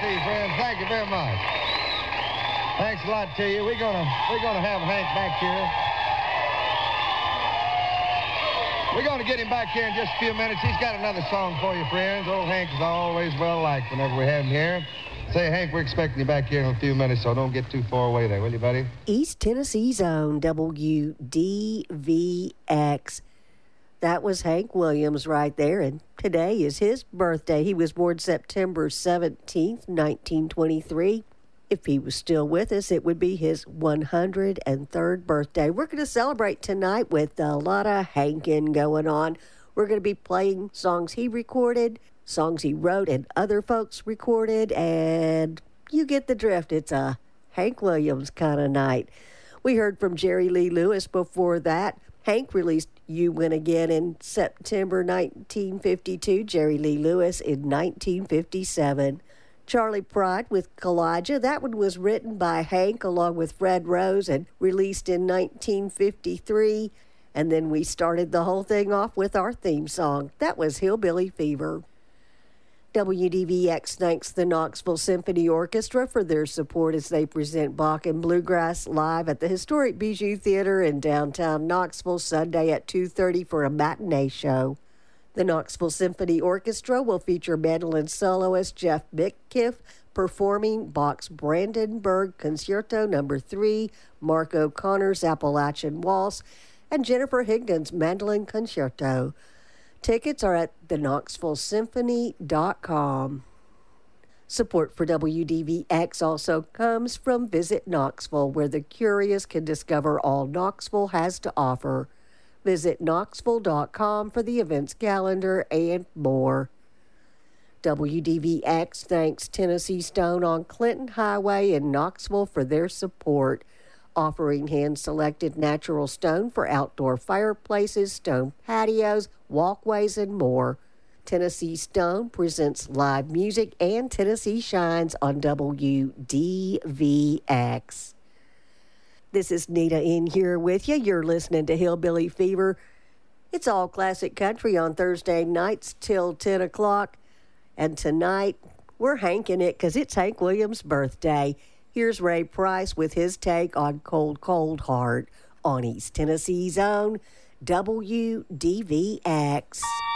to you, friends. Thank you very much. Thanks a lot to you. We're gonna have Hank back here. We're gonna get him back here in just a few minutes. He's got another song for you, friends. Old Hank is always well liked whenever we have him here. Say, Hank, we're expecting you back here in a few minutes, so don't get too far away there, will you, buddy? East Tennessee's own WDVX. That was Hank Williams right there, and today is his birthday. He was born September 17th, 1923. If he was still with us, it would be his 103rd birthday. We're going to celebrate tonight with a lot of Hankin' going on. We're going to be playing songs he recorded, songs he wrote and other folks recorded, and you get the drift. It's a Hank Williams kind of night. We heard from Jerry Lee Lewis before that. Hank released You Win Again in September 1952, Jerry Lee Lewis in 1957. Charlie Pride with Kalijah. That one was written by Hank along with Fred Rose and released in 1953. And then we started the whole thing off with our theme song. That was Hillbilly Fever. WDVX thanks the Knoxville Symphony Orchestra for their support as they present Bach and Bluegrass live at the historic Bijou Theater in downtown Knoxville Sunday at 2:30 for a matinee show. The Knoxville Symphony Orchestra will feature mandolin soloist Jeff Mitkiff performing Bach's Brandenburg Concerto No. 3, Mark O'Connor's Appalachian Waltz, and Jennifer Higdon's Mandolin Concerto. Tickets are at theknoxvillesymphony.com. Support for WDVX also comes from Visit Knoxville, where the curious can discover all Knoxville has to offer. Visit Knoxville.com for the events calendar and more. WDVX thanks Tennessee Stone on Clinton Highway in Knoxville for their support, offering hand-selected natural stone for outdoor fireplaces, stone patios, walkways, and more. Tennessee Stone presents live music and Tennessee Shines on WDVX. This is Nita in here with you. You're listening to Hillbilly Fever. It's all classic country on Thursday nights till 10 o'clock. And tonight, we're hanking it because it's Hank Williams' birthday. Here's Ray Price with his take on Cold, Cold Heart on East Tennessee's own WDVX.